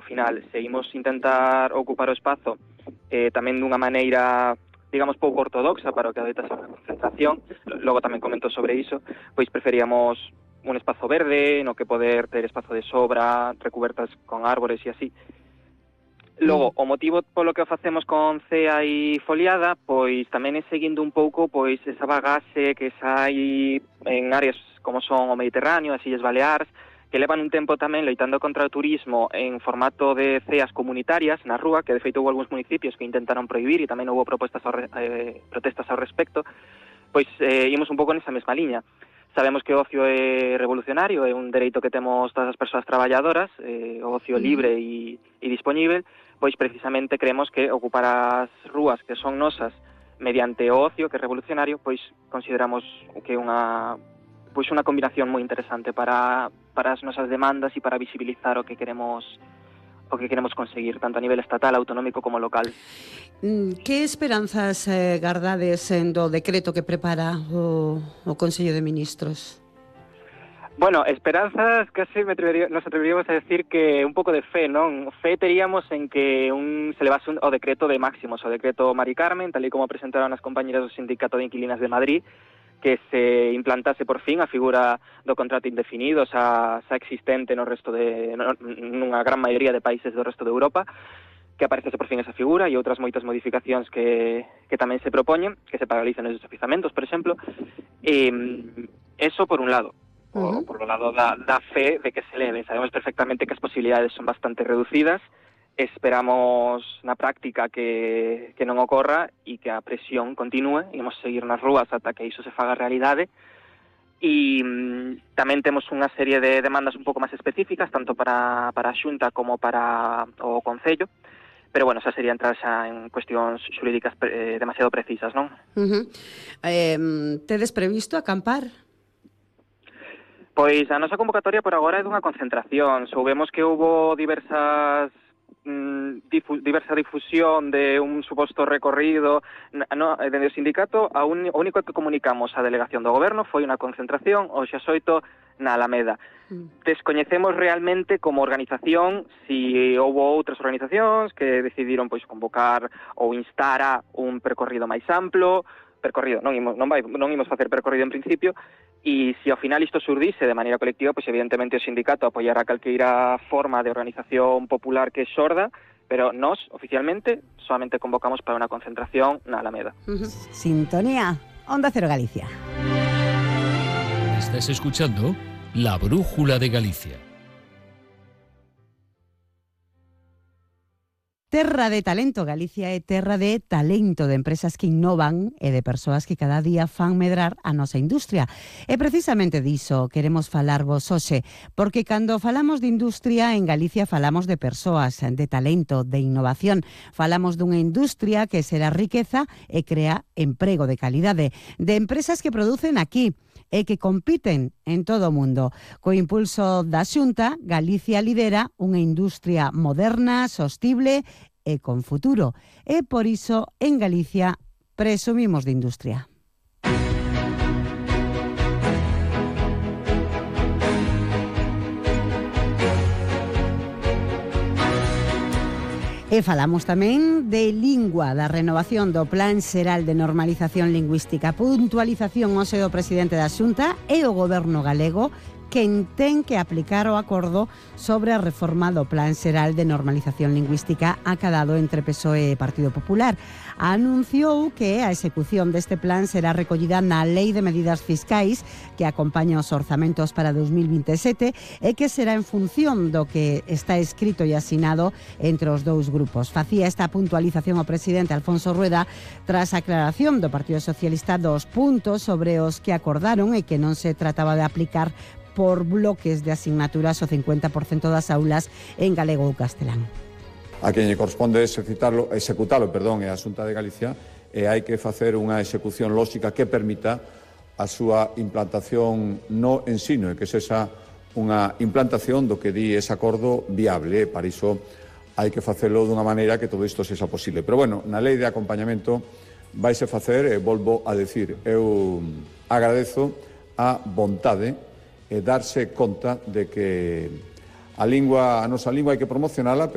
final, se imos intentar ocupar o espazo tamén dunha maneira, digamos, pouco ortodoxa para o que adoita ser unha concentración, logo tamén comento sobre iso, pois preferíamos un espazo verde, no que poder ter espazo de sobra, recubertas con árbores e así. Logo, o motivo polo que o facemos con cea e foliada, pois tamén é seguindo un pouco pois esa bagaxe que sai en áreas como son o Mediterráneo, as Illas Baleares, que levan un tempo tamén loitando contra o turismo en formato de ceas comunitarias na rúa, que de feito houve algúns municipios que intentaron prohibir e tamén houve protestas ao respecto, pois imos un pouco nesa mesma liña. Sabemos que o ocio é revolucionario, é un dereito que temos todas as persoas traballadoras, o ocio libre e dispoñível, pois precisamente creemos que ocupar as rúas que son nosas mediante o ocio, que é revolucionario, pois consideramos que é unha combinación moi interesante para as nosas demandas e para visibilizar o que queremos conseguir, tanto a nivel estatal, autonómico como local. Que esperanzas gardades do decreto que prepara o Consello de Ministros? Bueno, esperanzas case nos atreveríamos a decir que un pouco de fe, non? Fe teríamos en que se levase o decreto de máximos, o decreto Mari Carmen, tal e como presentaron as compañeras do Sindicato de Inquilinas de Madrid, que se implantase por fin a figura do contrato indefinido, xa existente no resto nunha gran maioría de países do resto de Europa, que aparecese por fin esa figura e outras moitas modificacións que tamén se propoñen, que se paralicen os desoficiamentos, por exemplo. Eso por un lado. Por o lado da fe de que se leve. Sabemos perfectamente que as posibilidades son bastante reducidas, esperamos na práctica que non ocorra e que a presión continúe, imos seguir nas rúas ata que iso se faga realidade, e tamén temos unha serie de demandas un pouco máis específicas, tanto para a Xunta como para o Concello, pero bueno, xa sería entrar xa en cuestións xurídicas demasiado precisas, non? Tedes previsto acampar? Pois a nosa convocatoria por agora é dunha concentración. Soubemos que houbo diversa difusión de un suposto recorrido dende o sindicato. O único que comunicamos á delegación do goberno foi unha concentración o xa 18 na Alameda. Descoñecemos realmente como organización si houbo outras organizacións que decidiron pois convocar ou instar a un percorrido máis amplo. Non imos facer percorrido en principio, e se ao final isto surdise de maneira colectiva, pois evidentemente o sindicato apoiará calqueira forma de organización popular que xorda, pero nós, oficialmente, solamente convocamos para unha concentración na Alameda. Sintonía, Onda Cero Galicia. Estás escuchando La Brújula de Galicia. Terra de talento, Galicia é terra de talento, de empresas que innovan e de persoas que cada día fan medrar a nosa industria. E precisamente diso queremos falarvos hoxe, porque cando falamos de industria en Galicia falamos de persoas, de talento, de innovación. Falamos dunha industria que será riqueza e crea emprego de calidade, de empresas que producen aquí e que compiten en todo o mundo. Co impulso da Xunta, Galicia lidera unha industria moderna, sostible e con futuro. E por iso, en Galicia, presumimos de industria. E falamos tamén de lingua, da renovación do Plan Xeral de Normalización Lingüística, puntualización hoxe do presidente da Xunta e o goberno galego quen ten que aplicar o acordo sobre a reforma do Plan Xeral de Normalización Lingüística acadado entre PSOE e Partido Popular. Anunciou que a execución deste plan será recollida na Lei de Medidas Fiscais que acompaña os orzamentos para 2027 e que será en función do que está escrito e asinado entre os dous grupos. Facía esta puntualización o presidente Alfonso Rueda tras a aclaración do Partido Socialista dos puntos sobre os que acordaron e que non se trataba de aplicar por bloques de asignaturas o 50% das aulas en galego ou castelán. A quen lle corresponde executalo é a Xunta de Galicia, e hai que facer unha execución lóxica que permita a súa implantación no ensino, e que sexa unha implantación do que di ese acordo viable. Para iso hai que facelo dunha maneira que todo isto sexa posible. Pero bueno, na lei de acompañamento vaise facer, e volvo a decir, eu agradezo a vontade e darse conta de que a nosa lingua hai que promocionala,